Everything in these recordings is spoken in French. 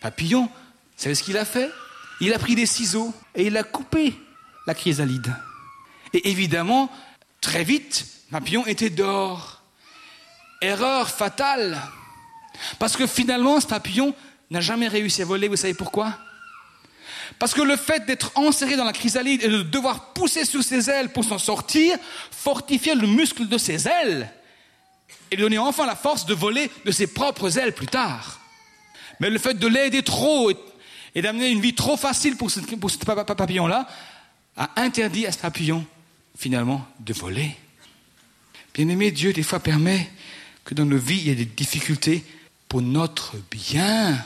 Papillon, vous savez ce qu'il a fait? Il a pris des ciseaux et il a coupé la chrysalide. Et évidemment, très vite, Papillon était dehors. Erreur fatale. Parce que finalement, ce papillon n'a jamais réussi à voler. Vous savez pourquoi? Parce que le fait d'être enserré dans la chrysalide et de devoir pousser sur ses ailes pour s'en sortir, fortifiait le muscle de ses ailes et lui donnait enfin la force de voler de ses propres ailes plus tard. Mais le fait de l'aider trop et d'amener une vie trop facile pour ce papillon-là a interdit à ce papillon, finalement, de voler. Bien-aimé, Dieu, des fois, permet que dans nos vies, il y ait des difficultés pour notre bien.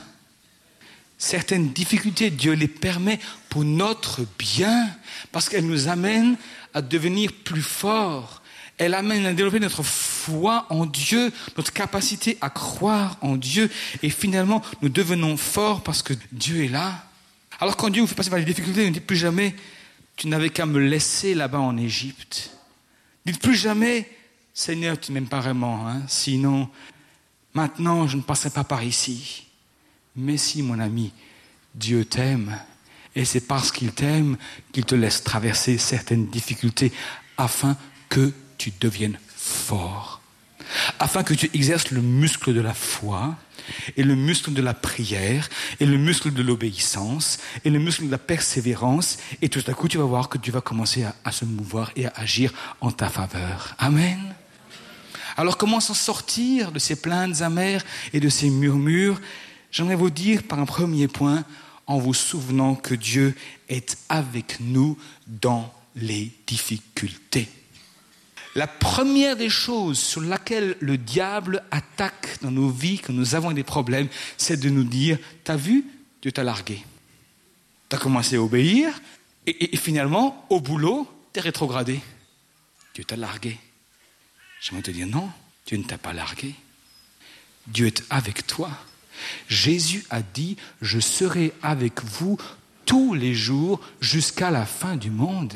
Certaines difficultés, Dieu les permet pour notre bien, parce qu'elles nous amènent à devenir plus forts. Elles amènent à développer notre foi en Dieu, notre capacité à croire en Dieu. Et finalement, nous devenons forts parce que Dieu est là. Alors quand Dieu vous fait passer par les difficultés, ne dites plus jamais « Tu n'avais qu'à me laisser là-bas en Égypte ». Dites plus jamais « Seigneur, tu ne m'aimes pas vraiment, hein, sinon maintenant je ne passerai pas par ici ». Mais si, mon ami, Dieu t'aime, et c'est parce qu'il t'aime qu'il te laisse traverser certaines difficultés afin que tu deviennes fort, afin que tu exerces le muscle de la foi, et le muscle de la prière, et le muscle de l'obéissance, et le muscle de la persévérance, et tout à coup tu vas voir que Dieu va commencer à se mouvoir et à agir en ta faveur. Amen. Alors comment s'en sortir de ces plaintes amères et de ces murmures? J'aimerais vous dire par un premier point, en vous souvenant que Dieu est avec nous dans les difficultés. La première des choses sur laquelle le diable attaque dans nos vies, quand nous avons des problèmes, c'est de nous dire, t'as vu, Dieu t'a largué. T'as commencé à obéir, et finalement, au boulot, t'es rétrogradé. Dieu t'a largué. J'aimerais te dire, non, Dieu ne t'a pas largué. Dieu est avec toi. Jésus a dit, je serai avec vous tous les jours jusqu'à la fin du monde.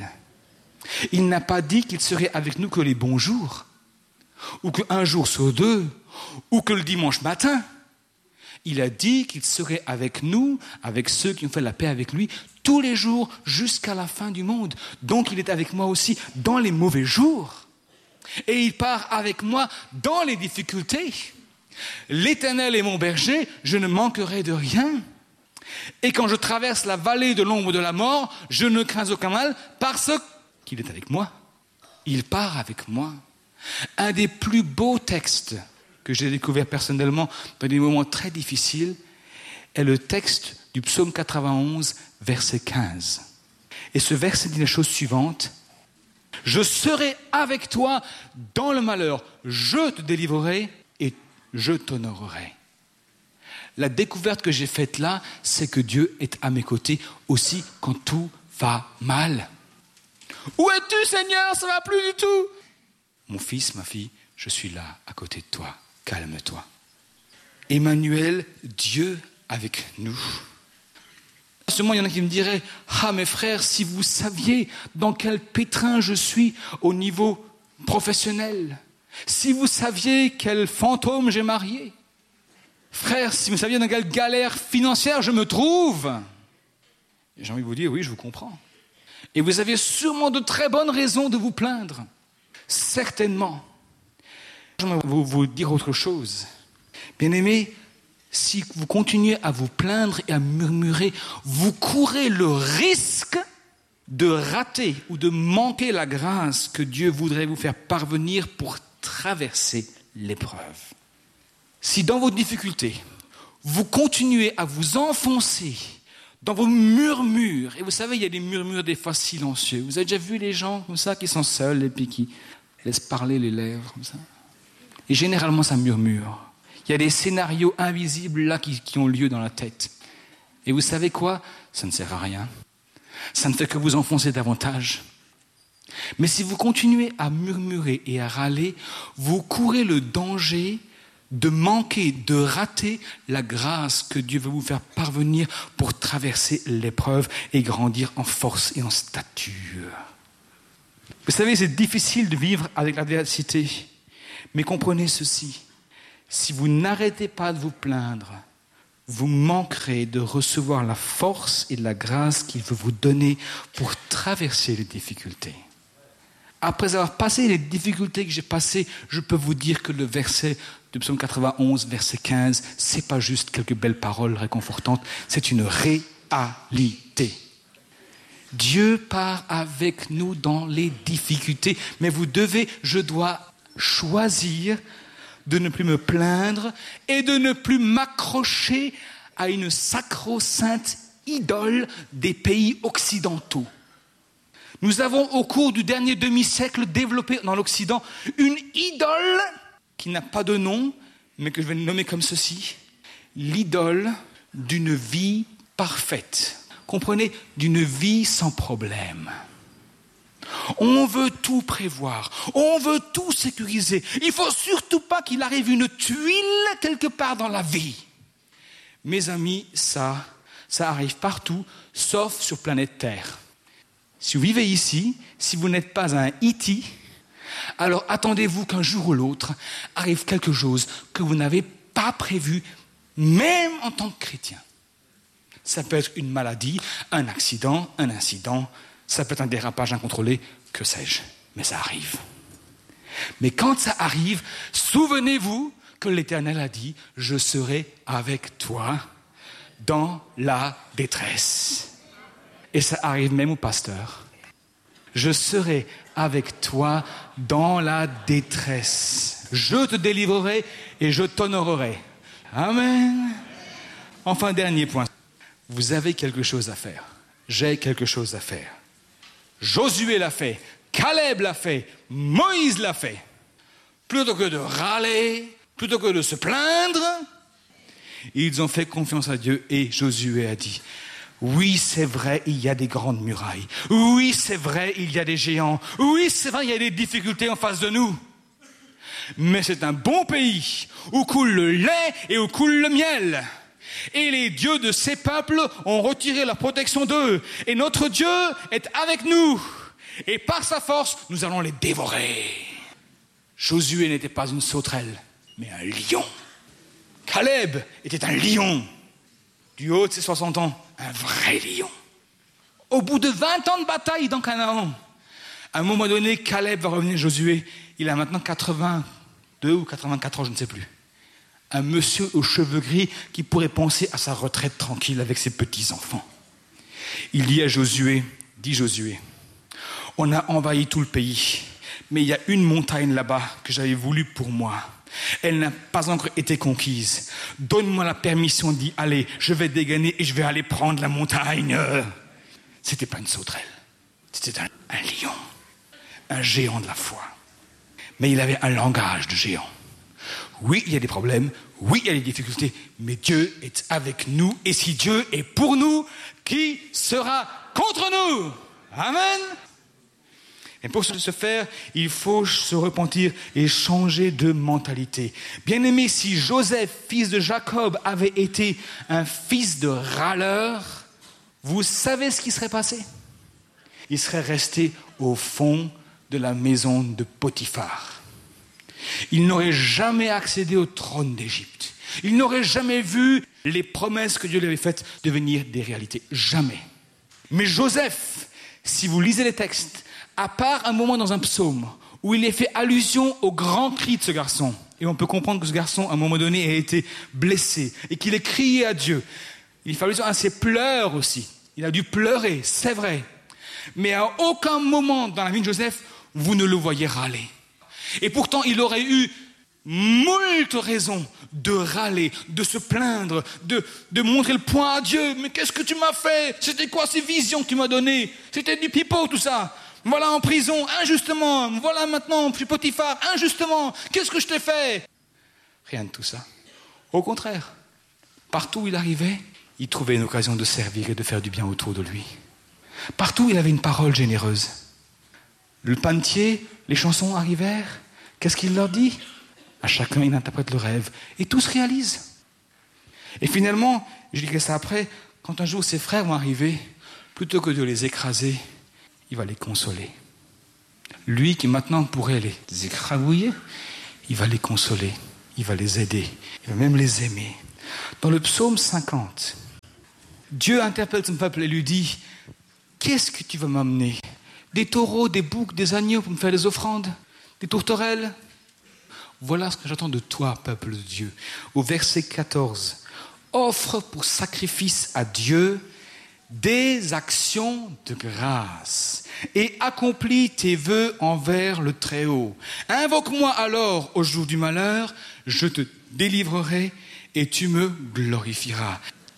Il n'a pas dit qu'il serait avec nous que les bons jours, ou qu'un jour sur deux, ou que le dimanche matin. Il a dit qu'il serait avec nous, avec ceux qui ont fait la paix avec lui, tous les jours jusqu'à la fin du monde. Donc il est avec moi aussi dans les mauvais jours. Et il part avec moi dans les difficultés. L'Éternel est mon berger, je ne manquerai de rien. Et quand je traverse la vallée de l'ombre de la mort, je ne crains aucun mal parce qu'il est avec moi. Il part avec moi. Un des plus beaux textes que j'ai découvert personnellement dans des moments très difficiles est le texte du psaume 91, verset 15. Et ce verset dit la chose suivante. Je serai avec toi dans le malheur, je te délivrerai et je t'honorerai. La découverte que j'ai faite là, c'est que Dieu est à mes côtés aussi quand tout va mal. Où es-tu, Seigneur? Ça ne va plus du tout. Mon fils, ma fille, je suis là, à côté de toi. Calme-toi. Emmanuel, Dieu avec nous. Seulement, il y en a qui me diraient, ah mes frères, si vous saviez dans quel pétrin je suis au niveau professionnel, si vous saviez quel fantôme j'ai marié, frère, si vous saviez dans quelle galère financière je me trouve, et j'ai envie de vous dire, oui, je vous comprends. Et vous avez sûrement de très bonnes raisons de vous plaindre. Certainement. J'aimerais vous dire autre chose. Bien-aimés, si vous continuez à vous plaindre et à murmurer, vous courez le risque de rater ou de manquer la grâce que Dieu voudrait vous faire parvenir pour traverser l'épreuve. Si dans vos difficultés, vous continuez à vous enfoncer dans vos murmures, et vous savez, il y a des murmures des fois silencieux. Vous avez déjà vu les gens comme ça qui sont seuls et puis qui laissent parler les lèvres comme ça? Et généralement, ça murmure. Il y a des scénarios invisibles là qui ont lieu dans la tête. Et vous savez quoi? Ça ne sert à rien. Ça ne fait que vous enfoncer davantage. Mais si vous continuez à murmurer et à râler, vous courez le danger de manquer, de rater la grâce que Dieu veut vous faire parvenir pour traverser l'épreuve et grandir en force et en stature. Vous savez, c'est difficile de vivre avec l'adversité. Mais comprenez ceci. Si vous n'arrêtez pas de vous plaindre, vous manquerez de recevoir la force et la grâce qu'il veut vous donner pour traverser les difficultés. Après avoir passé les difficultés que j'ai passées, je peux vous dire que le verset de Psaume 91, verset 15, c'est pas juste quelques belles paroles réconfortantes, c'est une réalité. Dieu part avec nous dans les difficultés, mais je dois choisir de ne plus me plaindre et de ne plus m'accrocher à une sacro-sainte idole des pays occidentaux. Nous avons au cours du dernier demi-siècle développé dans l'Occident une idole qui n'a pas de nom, mais que je vais nommer comme ceci, l'idole d'une vie parfaite. Comprenez, d'une vie sans problème. On veut tout prévoir, on veut tout sécuriser. Il ne faut surtout pas qu'il arrive une tuile quelque part dans la vie. Mes amis, ça arrive partout, sauf sur planète Terre. Si vous vivez ici, si vous n'êtes pas un E.T., alors attendez-vous qu'un jour ou l'autre arrive quelque chose que vous n'avez pas prévu, même en tant que chrétien. Ça peut être une maladie, un accident, un incident, ça peut être un dérapage incontrôlé, que sais-je, mais ça arrive. Mais quand ça arrive, souvenez-vous que l'Éternel a dit « Je serai avec toi dans la détresse ». Et ça arrive même au pasteur. « Je serai avec toi dans la détresse. Je te délivrerai et je t'honorerai. » Amen. Enfin, dernier point. Vous avez quelque chose à faire. J'ai quelque chose à faire. Josué l'a fait, Caleb l'a fait, Moïse l'a fait. Plutôt que de râler, plutôt que de se plaindre, ils ont fait confiance à Dieu et Josué a dit, oui, c'est vrai, il y a des grandes murailles. Oui, c'est vrai, il y a des géants. Oui, c'est vrai, il y a des difficultés en face de nous. Mais c'est un bon pays où coule le lait et où coule le miel. Et les dieux de ces peuples ont retiré leur protection d'eux. Et notre Dieu est avec nous. Et par sa force, nous allons les dévorer. Josué n'était pas une sauterelle, mais un lion. Caleb était un lion. Du haut de ses 60 ans, un vrai lion. Au bout de 20 ans de bataille dans Canaan, à un moment donné, Caleb va revenir Josué. Il a maintenant 82 ou 84 ans, je ne sais plus. Un monsieur aux cheveux gris qui pourrait penser à sa retraite tranquille avec ses petits-enfants. Il dit à Josué, on a envahi tout le pays, mais il y a une montagne là-bas que j'avais voulu pour moi. Elle n'a pas encore été conquise. Donne-moi la permission d'y aller. Je vais dégainer et je vais aller prendre la montagne. C'était pas une sauterelle. C'était un lion. Un géant de la foi. Mais il avait un langage de géant. Oui, il y a des problèmes, oui, il y a des difficultés, mais Dieu est avec nous. Et si Dieu est pour nous, qui sera contre nous? Amen. Et pour ce faire, il faut se repentir et changer de mentalité. Bien aimé, si Joseph, fils de Jacob, avait été un fils de râleur, vous savez ce qui serait passé? Il serait resté au fond de la maison de Potiphar. Il n'aurait jamais accédé au trône d'Égypte. Il n'aurait jamais vu les promesses que Dieu lui avait faites devenir des réalités. Jamais. Mais Joseph, si vous lisez les textes, à part un moment dans un psaume où il est fait allusion au grand cri de ce garçon, et on peut comprendre que ce garçon, à un moment donné, a été blessé et qu'il ait crié à Dieu. Il fait allusion à ses pleurs aussi. Il a dû pleurer, c'est vrai. Mais à aucun moment dans la vie de Joseph, vous ne le voyez râler. Et pourtant, il aurait eu moult raisons de râler, de se plaindre, de montrer le poing à Dieu. Mais qu'est-ce que tu m'as fait? C'était quoi ces visions que tu m'as données? C'était du pipeau tout ça. Voilà en prison, injustement. Voilà maintenant, je suis Potiphar, injustement. Qu'est-ce que je t'ai fait? Rien de tout ça. Au contraire, partout où il arrivait, il trouvait une occasion de servir et de faire du bien autour de lui. Partout, il avait une parole généreuse. Le panetier, les chansons arrivèrent. Qu'est-ce qu'il leur dit? À chacun, il interprète le rêve. Et tout se réalise. Et finalement, je dirai ça après, quand un jour ses frères vont arriver, plutôt que de les écraser, il va les consoler. Lui qui maintenant pourrait les écrabouiller, il va les consoler, il va les aider, il va même les aimer. Dans le psaume 50, Dieu interpelle son peuple et lui dit « Qu'est-ce que tu vas m'amener ? Des taureaux, des boucs, des agneaux pour me faire des offrandes ? Des tourterelles ? Voilà ce que j'attends de toi, peuple de Dieu. » Au verset 14, « Offre pour sacrifice à Dieu des actions de grâce et accomplis tes vœux envers le Très-Haut. Invoque-moi alors au jour du malheur, je te délivrerai et tu me glorifieras. »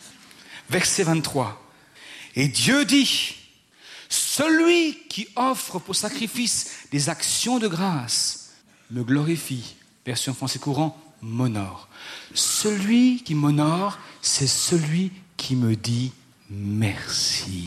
Verset 23. Et Dieu dit, celui qui offre pour sacrifice des actions de grâce me glorifie. Version français courant, m'honore. Celui qui m'honore, c'est celui qui me dit merci.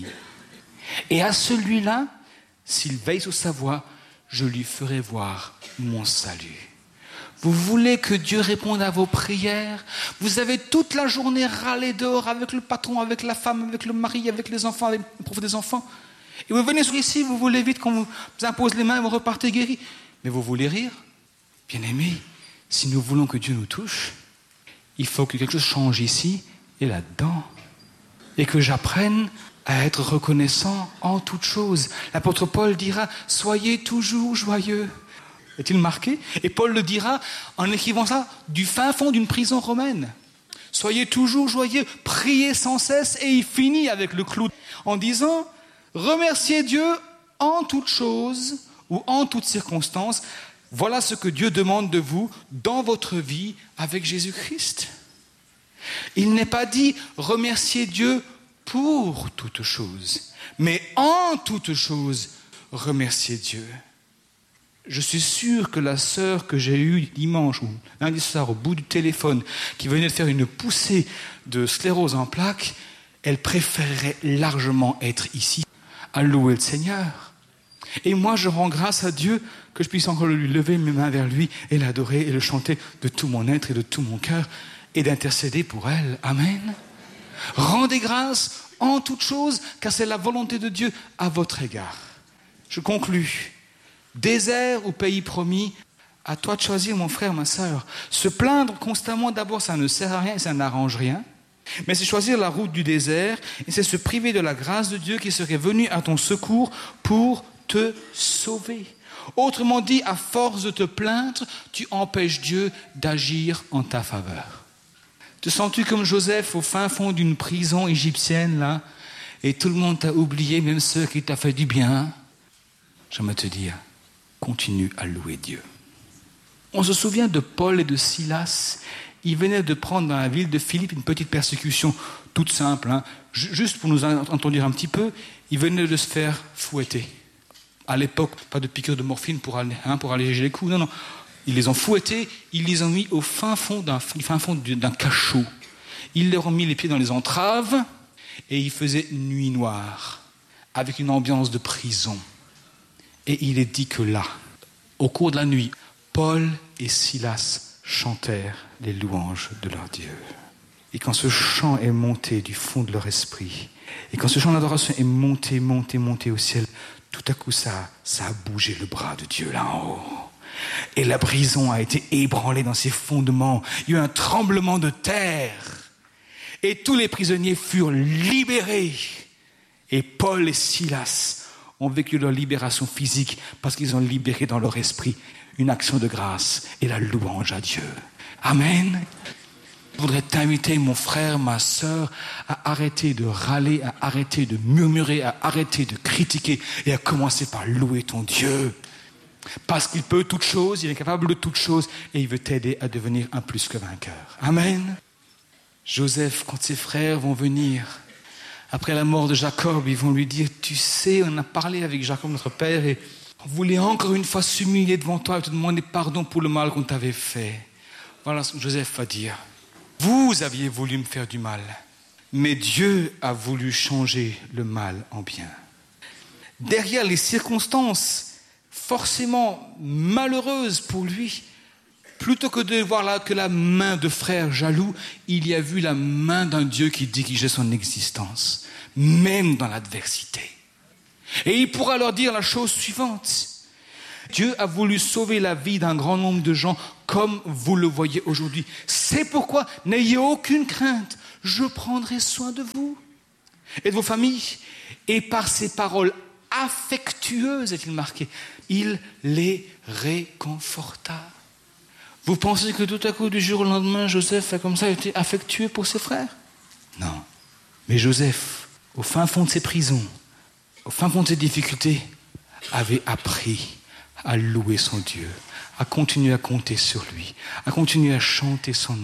Et à celui-là, s'il veille sur sa voie, je lui ferai voir mon salut. Vous voulez que Dieu réponde à vos prières? Vous avez toute la journée râlé dehors avec le patron, avec la femme, avec le mari, avec les enfants, avec le prof des enfants. Et vous venez ici, vous voulez vite qu'on vous impose les mains et vous repartez guéri. Mais vous voulez rire? Bien-aimés, si nous voulons que Dieu nous touche, il faut que quelque chose change ici et là-dedans. Et que j'apprenne à être reconnaissant en toutes choses. L'apôtre Paul dira, soyez toujours joyeux. Est-il marqué? Et Paul le dira en écrivant ça du fin fond d'une prison romaine. Soyez toujours joyeux, priez sans cesse, et il finit avec le clou en disant, remerciez Dieu en toutes choses ou en toutes circonstances. Voilà ce que Dieu demande de vous dans votre vie avec Jésus-Christ. Il n'est pas dit remercier Dieu pour toutes choses, mais en toutes choses, remercier Dieu. Je suis sûr que la sœur que j'ai eue dimanche ou lundi soir au bout du téléphone, qui venait de faire une poussée de sclérose en plaques, elle préférerait largement être ici, à louer le Seigneur. Et moi, je rends grâce à Dieu que je puisse encore lui lever mes mains vers lui et l'adorer et le chanter de tout mon être et de tout mon cœur et d'intercéder pour elle. Amen. Rendez grâce en toutes choses, car c'est la volonté de Dieu à votre égard. Je conclus. Désert ou pays promis, à toi de choisir, mon frère, ma sœur. Se plaindre constamment, d'abord, ça ne sert à rien, ça n'arrange rien. Mais c'est choisir la route du désert, et c'est se priver de la grâce de Dieu qui serait venue à ton secours pour te sauver. Autrement dit, à force de te plaindre, tu empêches Dieu d'agir en ta faveur. Te sens-tu comme Joseph au fin fond d'une prison égyptienne, là, et tout le monde t'a oublié, même ceux qui t'ont fait du bien? J'aimerais te dire, continue à louer Dieu. On se souvient de Paul et de Silas. Ils venaient de prendre dans la ville de Philippe une petite persécution toute simple. Hein. Juste pour nous entendre un petit peu, ils venaient de se faire fouetter. À l'époque, pas de piqûre de morphine pour alléger les coups. Non. Ils les ont fouettés, ils les ont mis au fin fond d'un cachot. Ils leur ont mis les pieds dans les entraves et il faisait nuit noire, avec une ambiance de prison. Et il est dit que là, au cours de la nuit, Paul et Silas chantèrent les louanges de leur Dieu. Et quand ce chant est monté du fond de leur esprit, et quand ce chant d'adoration est monté au ciel, tout à coup ça a bougé le bras de Dieu là en haut. Et la prison a été ébranlée dans ses fondements. Il y a eu un tremblement de terre. Et tous les prisonniers furent libérés. Et Paul et Silas ont vécu leur libération physique parce qu'ils ont libéré dans leur esprit une action de grâce et la louange à Dieu. Amen. Je voudrais t'inviter, mon frère, ma sœur, à arrêter de râler, à arrêter de murmurer, à arrêter de critiquer et à commencer par louer ton Dieu. Parce qu'il peut toutes choses, il est capable de toutes choses et il veut t'aider à devenir un plus que vainqueur. Amen. Joseph, quand ses frères vont venir après la mort de Jacob, ils vont lui dire, tu sais, on a parlé avec Jacob, notre père, et on voulait encore une fois s'humilier devant toi et te demander pardon pour le mal qu'on t'avait fait. Voilà ce que Joseph va dire. Vous aviez voulu me faire du mal, mais Dieu a voulu changer le mal en bien. Derrière les circonstances forcément malheureuses pour lui, plutôt que de voir là que la main de frères jaloux, il y a vu la main d'un Dieu qui dirigeait son existence, même dans l'adversité. Et il pourra leur dire la chose suivante. Dieu a voulu sauver la vie d'un grand nombre de gens comme vous le voyez aujourd'hui. C'est pourquoi n'ayez aucune crainte, je prendrai soin de vous et de vos familles. Et par ces paroles affectueuses, est-il marqué, il les réconforta. Vous pensez que tout à coup, du jour au lendemain, Joseph a comme ça été affectueux pour ses frères? Non. Mais Joseph, au fin fond de ses prisons, au fin fond de ses difficultés, avait appris à louer son Dieu, à continuer à compter sur lui, à continuer à chanter son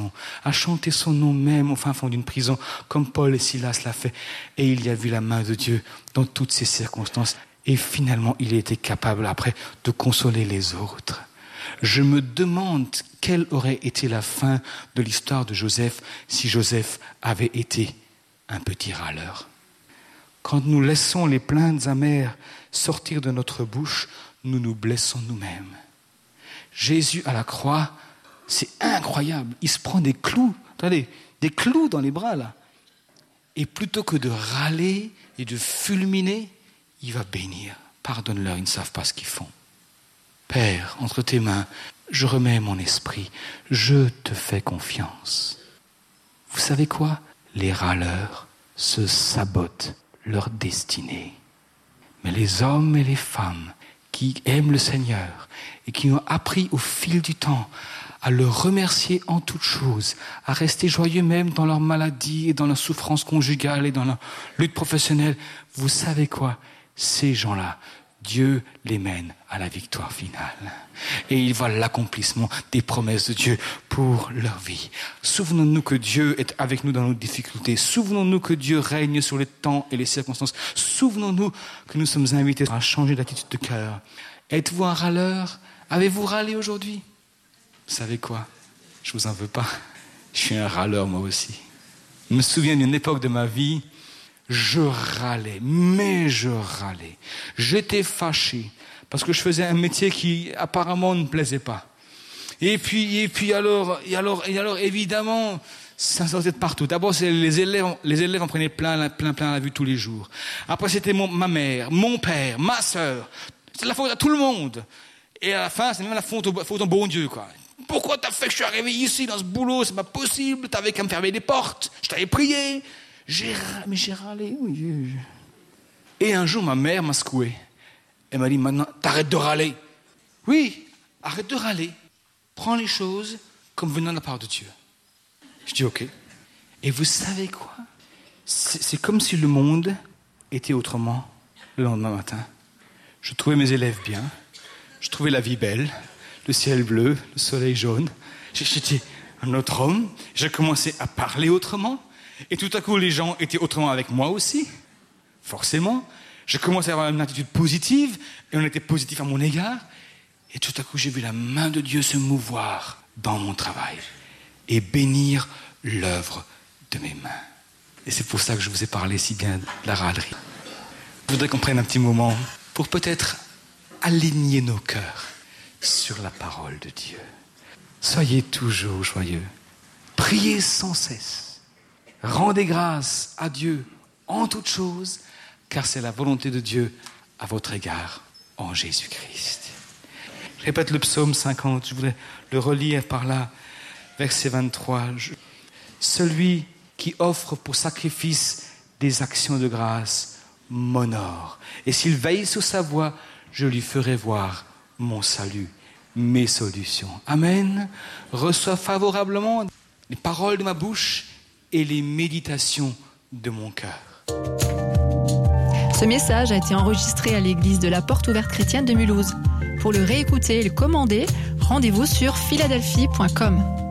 nom même au fin fond d'une prison, comme Paul et Silas l'a fait. Et il y a vu la main de Dieu dans toutes ces circonstances. Et finalement, il a été capable après de consoler les autres. Je me demande quelle aurait été la fin de l'histoire de Joseph si Joseph avait été un petit râleur. Quand nous laissons les plaintes amères sortir de notre bouche, nous nous blessons nous-mêmes. Jésus à la croix, c'est incroyable. Il se prend des clous, attendez, des clous dans les bras là. Et plutôt que de râler et de fulminer, il va bénir. Pardonne-leur, ils ne savent pas ce qu'ils font. Père, entre tes mains, je remets mon esprit. Je te fais confiance. Vous savez quoi? Les râleurs se sabotent leur destinée. Mais les hommes et les femmes qui aiment le Seigneur et qui ont appris au fil du temps à le remercier en toutes choses, à rester joyeux même dans leur maladie et dans leur souffrance conjugale et dans leur lutte professionnelle, vous savez quoi? Ces gens-là, Dieu les mène à la victoire finale. Et ils voient l'accomplissement des promesses de Dieu pour leur vie. Souvenons-nous que Dieu est avec nous dans nos difficultés. Souvenons-nous que Dieu règne sur les temps et les circonstances. Souvenons-nous que nous sommes invités à changer d'attitude de cœur. Êtes-vous un râleur? Avez-vous râlé aujourd'hui? Vous savez quoi? Je vous en veux pas. Je suis un râleur moi aussi. Je me souviens d'une époque de ma vie, je râlais. J'étais fâché parce que je faisais un métier qui apparemment ne me plaisait pas. Et puis alors, évidemment, ça sortait de partout. D'abord, c'est les élèves en prenaient plein à la vue tous les jours. Après, c'était ma mère, mon père, ma sœur. C'est la faute à tout le monde. Et à la fin, c'est même la faute au bon Dieu, quoi. Pourquoi t'as fait que je suis arrivé ici dans ce boulot? C'est pas possible. T'avais qu'à me fermer les portes. Je t'avais prié. J'ai râlé. Oui. Et un jour, ma mère m'a secoué. Elle m'a dit, maintenant, t'arrêtes de râler. Oui, arrête de râler. Prends les choses comme venant de la part de Dieu. Je dis, ok. Et vous savez quoi? C'est comme si le monde était autrement le lendemain matin. Je trouvais mes élèves bien. Je trouvais la vie belle. Le ciel bleu, le soleil jaune. J'étais un autre homme. J'ai commencé à parler autrement. Et tout à coup, les gens étaient autrement avec moi aussi. Forcément. J'ai commencé à avoir une attitude positive. Et on était positif à mon égard. Et tout à coup, j'ai vu la main de Dieu se mouvoir dans mon travail. Et bénir l'œuvre de mes mains. Et c'est pour ça que je vous ai parlé si bien de la râlerie. Je voudrais qu'on prenne un petit moment pour peut-être aligner nos cœurs sur la parole de Dieu. Soyez toujours joyeux. Priez sans cesse. Rendez grâce à Dieu en toutes choses, car c'est la volonté de Dieu à votre égard en Jésus-Christ. Je répète le psaume 50, je voudrais le relire par là, verset 23. Celui qui offre pour sacrifice des actions de grâce m'honore. Et s'il veille sur sa voie, je lui ferai voir mon salut, mes solutions. Amen. Reçois favorablement les paroles de ma bouche et les méditations de mon cœur. Ce message a été enregistré à l'église de la Porte Ouverte Chrétienne de Mulhouse. Pour le réécouter et le commander, rendez-vous sur philadelphie.com.